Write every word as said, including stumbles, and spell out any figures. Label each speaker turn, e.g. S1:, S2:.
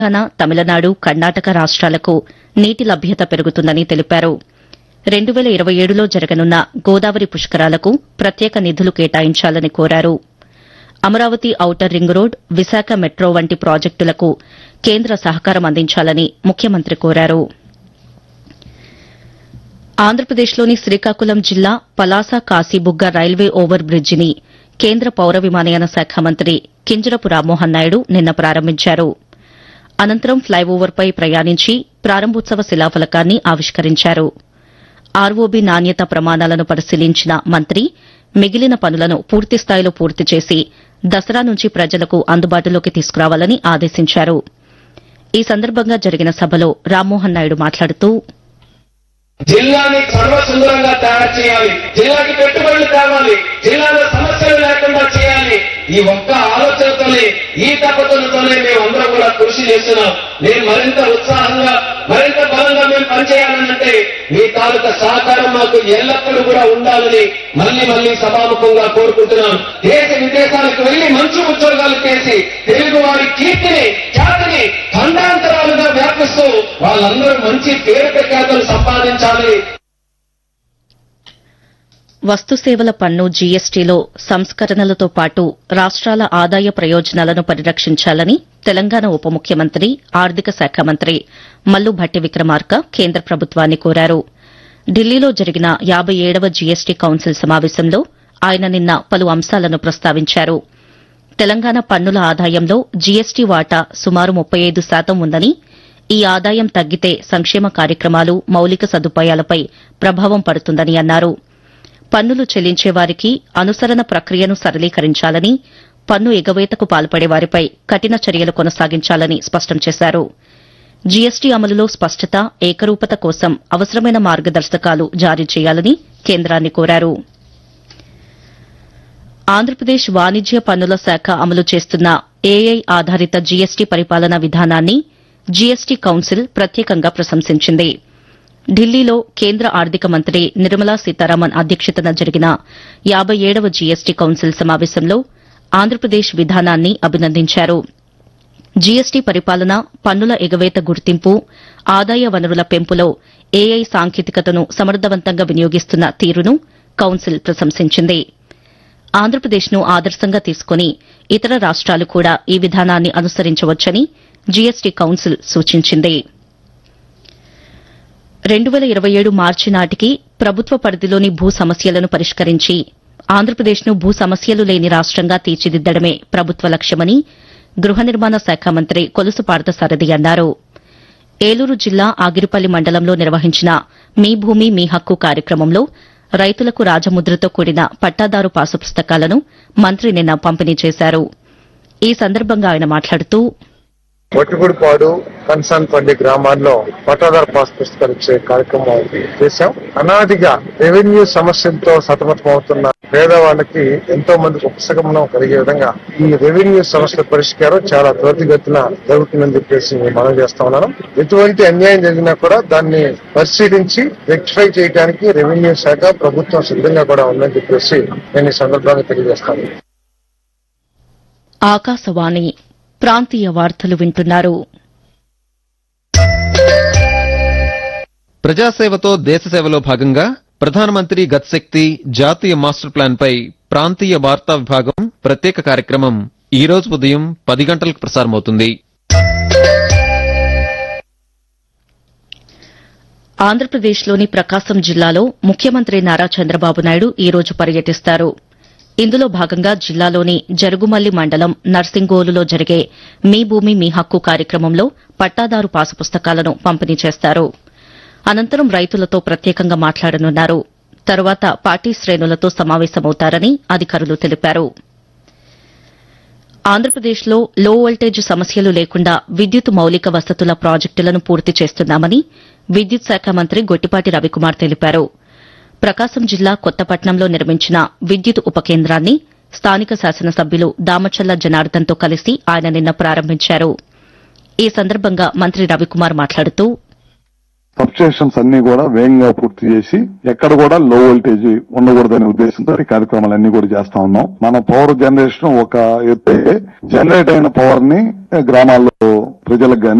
S1: తెలంగాణ, తమిళనాడు, కర్ణాటక రాష్ట్రాలకు నీటి లభ్యత పెరుగుతుందని తెలిపారు. రెండు వేల ఇరవై ఏడులో జరగనున్న గోదావరి పుష్కరాలకు ప్రత్యేక నిధులు కేటాయించాలని కోరారు. Amaravati outer ring road, Visakha metro వంటి ప్రాజెక్టులకు కేంద్ర సహకారం అందించాలని ముఖ్యమంత్రి కోరారు. ఆంధ్రప్రదేశ్లోని శ్రీకాకుళం జిల్లా పలాస కాశీబుగ్గ రైల్వే ఓవర్ బ్రిడ్జిని కేంద్ర పౌర విమానయాన శాఖ మంత్రి కింజరపు రామ్మోహన్ నాయుడు నిన్న ప్రారంభించారు. అనంతరం ఫ్లైఓవర్పై ప్రయాణించి ప్రారంభోత్సవ శిలాఫలకాన్ని ఆవిష్కరించారు. ఆర్ఓబీ నాణ్యత ప్రమాణాలను పరిశీలించిన మంత్రి మిగిలిన పనులను పూర్తిస్థాయిలో పూర్తి చేసి దసరా నుంచి ప్రజలకు అందుబాటులోకి తీసుకురావాలని ఆదేశించారు. ఈ సందర్భంగా జరిగిన సభలో రామ్మోహన్ నాయుడు మాట్లాడుతూ
S2: జిల్లాని సర్వసుందరంగా తయారు చేయాలి, జిల్లాకి పెట్టుబడులు తేవాలి, జిల్లాలో సమస్యలు లేకుండా చేయాలి. ఈ ఒక్క ఆలోచనతోనే, ఈ తపతలతోనే మేము అందరం కూడా కృషి చేస్తున్నాం. నేను మరింత ఉత్సాహంగా, మరింత బలంగా మేము పనిచేయాలనంటే మీ తాలూకా సహకారం మాకు ఎల్లప్పుడూ కూడా ఉండాలని మళ్లీ మళ్లీ సభాముఖంగా కోరుకుంటున్నాం. దేశ విదేశాలకు వెళ్లి మంచి ఉద్యోగాలు చేసి తెలుగు వారి కీర్తిని, ఖ్యాతిని ఖండాంతరాలుగా వ్యాపిస్తూ వాళ్ళందరూ మంచి పేరు ప్రఖ్యాతులు సంపాదించాలి.
S1: వస్తుసేవల పన్ను జీఎస్టీలో సంస్కరణలతో పాటు రాష్ట్రాల ఆదాయ ప్రయోజనాలను పరిరక్షించాలని తెలంగాణ ఉప ముఖ్యమంత్రి, ఆర్థిక శాఖ మంత్రి మల్లు భట్టి విక్రమార్క కేంద్ర ప్రభుత్వాన్ని కోరారు. ఢిల్లీలో జరిగిన యాబై ఏడవ జీఎస్టీ కౌన్సిల్ సమావేశంలో ఆయన నిన్న పలు అంశాలను ప్రస్తావించారు. తెలంగాణ పన్నుల ఆదాయంలో జీఎస్టీ వాటా సుమారు ముప్పై ఐదు శాతం ఉందని, ఈ ఆదాయం తగ్గితే సంక్షేమ కార్యక్రమాలు, మౌలిక సదుపాయాలపై ప్రభావం పడుతుందని అన్నారు. పన్నులు చెల్లించే వారికి అనుసరణ ప్రక్రియను సరళీకరించాలని, పన్ను ఎగవేతకు పాల్పడే వారిపై కఠిన చర్యలు కొనసాగించాలని స్పష్టం చేశారు. జీఎస్టీ అమలులో స్పష్టత, ఏకరూపత కోసం అవసరమైన మార్గదర్శకాలు జారీ చేయాలని కేంద్రాన్ని కోరారు. ఆంధ్రప్రదేశ్ వాణిజ్య పన్నుల శాఖ అమలు చేస్తున్న ఏఐ ఆధారిత జీఎస్టీ పరిపాలనా విధానాన్ని జీఎస్టీ కౌన్సిల్ ప్రత్యేకంగా ప్రశంసించింది. ఢిల్లీలో కేంద్ర ఆర్థిక మంత్రి నిర్మలా సీతారామన్ అధ్యక్షతన జరిగిన యాబై ఏడవ జీఎస్టీ కౌన్సిల్ సమావేశంలో ఆంధ్రప్రదేశ్ విధానాన్ని అభినందించారు. జీఎస్టీ పరిపాలన, పన్నుల ఎగవేత గుర్తింపు, ఆదాయ వనరుల పెంపులో ఏఐ సాంకేతికతను సమర్థవంతంగా వినియోగిస్తున్న తీరును కౌన్సిల్ ప్రశంసించింది. ఆంధ్రప్రదేశ్ను ఆదర్శంగా తీసుకుని ఇతర రాష్ట్రాలు కూడా ఈ విధానాన్ని అనుసరించవచ్చని జీఎస్టీ కౌన్సిల్ సూచించింది. రెండు వేల ఇరవై ఏడు మార్చి నాటికి ప్రభుత్వ పరిధిలోని భూ సమస్యలను పరిష్కరించి ఆంధ్రప్రదేశ్ను భూ సమస్యలు లేని రాష్టంగా తీర్చిదిద్దడమే ప్రభుత్వ లక్ష్యమని గృహ నిర్మాణ శాఖ మంత్రి కొలుసు పార్థసారథి అన్నారు. ఏలూరు జిల్లా ఆగిరిపల్లి మండలంలో నిర్వహించిన మీ భూమి మీ హక్కు కార్యక్రమంలో రైతులకు రాజముద్రతో కూడిన పట్టాదారు పాసు పుస్తకాలను మంత్రి నిన్న పంపిణీ చేశారు. ఈ సందర్భంగా ఆయన మాట్లాడుతూ
S3: ఒట్టిగుడిపాడు, కన్సాన్పల్లి గ్రామాల్లో పట్టాదారు పాస్ పుస్తకాలు ఇచ్చే కార్యక్రమం చేశాం. అనాదిగా రెవెన్యూ సమస్యలతో సతమతమవుతున్న పేదవాళ్ళకి ఎంతో మందికి ఉపశమనం కలిగే విధంగా ఈ రెవెన్యూ సమస్యల పరిష్కారం చాలా త్వరితగతిన జరుగుతుందని చెప్పేసి మనం చేస్తా ఉన్నాను. ఎటువంటి అన్యాయం జరిగినా కూడా దాన్ని పరిశీలించి రెక్టిఫై చేయడానికి రెవెన్యూ శాఖ, ప్రభుత్వం సిద్ధంగా కూడా ఉందని చెప్పేసి నేను ఈ సందర్భంగా తెలియజేస్తాను.
S1: ఆకాశవాణి ప్రాంతీయ వార్తలు వింటున్నారు.
S4: ప్రజాసేవతో దేశసేవలో భాగంగా ప్రధానమంత్రి గతిశక్తి జాతీయ మాస్టర్ ప్లాన్ పై ప్రాంతీయ వార్తా విభాగం ప్రత్యేక కార్యక్రమం ఈ రోజు ఉదయం పది గంటలకు ప్రసారమవుతుంది.
S1: ఆంధ్రప్రదేశ్లోని ప్రకాశం జిల్లాలో ముఖ్యమంత్రి నారా చంద్రబాబు నాయుడు ఈ రోజు పర్యటిస్తారు. ఇందులో భాగంగా జిల్లాలోని జరుగుమల్లి మండలం నర్సింగోలులో జరిగే మీ భూమి మీ హక్కు కార్యక్రమంలో పట్టాదారు పాసు పుస్తకాలను పంపిణీ చేస్తారు. అనంతరం రైతులతో ప్రత్యేకంగా మాట్లాడనున్నారు. తరువాత పార్టీ శ్రేణులతో సమావేశమవుతారని అధికారులు తెలిపారు. ఆంధ్రప్రదేశ్లో లో వోల్టేజ్ సమస్యలు లేకుండా విద్యుత్ మౌలిక వసతుల ప్రాజెక్టులను పూర్తి చేస్తున్నామని విద్యుత్ శాఖ మంత్రి గొట్టిపాటి రవికుమార్ తెలిపారు. ప్రకాశం జిల్లా కొత్తపట్నంలో నిర్మించిన విద్యుత్ ఉప కేంద్రాన్ని స్థానిక శాసనసభ్యులు దామచల్ల జనార్దన్తో కలిసి ఆయన నిన్న ప్రారంభించారు. ఈ సందర్భంగా మంత్రి రవికుమార్ మాట్లాడుతూ
S5: సబ్స్టేషన్స్ అన్ని కూడా వేగంగా పూర్తి చేసి ఎక్కడ కూడా లో వోల్టేజ్ ఉండకూడదనే ఉద్దేశంతో ఈ కార్యక్రమాలన్నీ కూడా చేస్తా ఉన్నాం. మన పవర్ జనరేషన్ ఒక ఎత్తే జనరేట్ అయిన పవర్ ని గ్రామాల్లో ప్రజలకు గాని